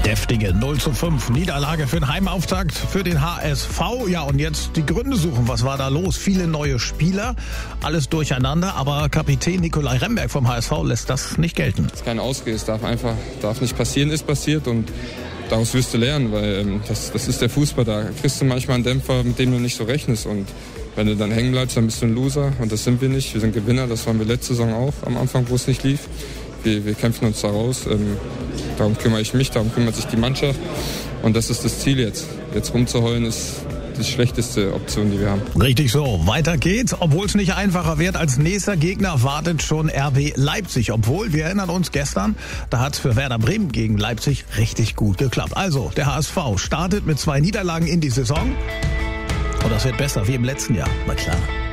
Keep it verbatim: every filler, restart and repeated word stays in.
Deftige null zu fünf. Niederlage für den Heimauftakt für den H S V. Ja, und jetzt die Gründe suchen. Was war da los? Viele neue Spieler, alles durcheinander. Aber Kapitän Nikolai Remberg vom H S V lässt das nicht gelten. Das ist keine Ausrede. Es darf einfach darf nicht passieren, ist passiert. Und daraus wirst du lernen, weil ähm, das, das ist der Fußball. Da kriegst du manchmal einen Dämpfer, mit dem du nicht so rechnest. Und wenn du dann hängen bleibst, dann bist du ein Loser. Und das sind wir nicht. Wir sind Gewinner. Das waren wir letzte Saison auch am Anfang, wo es nicht lief. Wir, wir kämpfen uns da raus. Ähm, darum kümmere ich mich, darum kümmert sich die Mannschaft. Und das ist das Ziel jetzt. Jetzt rumzuheulen ist die schlechteste Option, die wir haben. Richtig so. Weiter geht's. Obwohl es nicht einfacher wird, als nächster Gegner wartet schon R B Leipzig. Obwohl, wir erinnern uns gestern, da hat es für Werder Bremen gegen Leipzig richtig gut geklappt. Also, der H S V startet mit zwei Niederlagen in die Saison. Und das wird besser wie im letzten Jahr. Na klar.